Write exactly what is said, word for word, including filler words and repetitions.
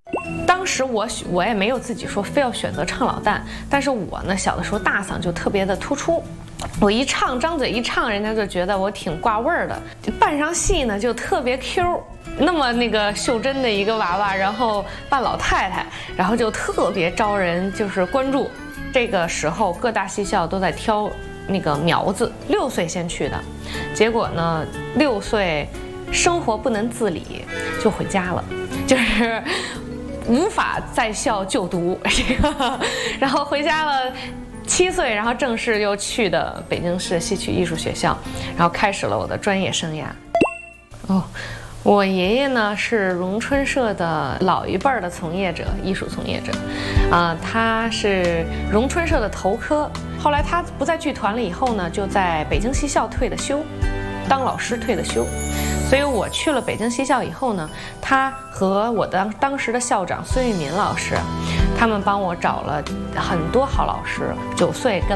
当时我我也没有自己说非要选择唱老旦，但是我呢小的时候大嗓就特别的突出，我一唱张嘴一唱，人家就觉得我挺挂味儿的，扮上戏呢就特别 Q， 那么那个袖珍的一个娃娃，然后扮老太太，然后就特别招人就是关注。这个时候各大戏校都在挑那个苗子，六岁先去的，结果呢六岁生活不能自理就回家了，就是无法在校就读这个，然后回家了。七岁，然后正式又去的北京市戏曲艺术学校，然后开始了我的专业生涯。哦，我爷爷呢是荣春社的老一辈儿的从业者，艺术从业者，啊、呃，他是荣春社的头科。后来他不在剧团了以后呢，就在北京戏校退的休，当老师退的休。所以我去了北京戏校以后呢，他和我当当时的校长孙玉民老师，他们帮我找了很多好老师。九岁跟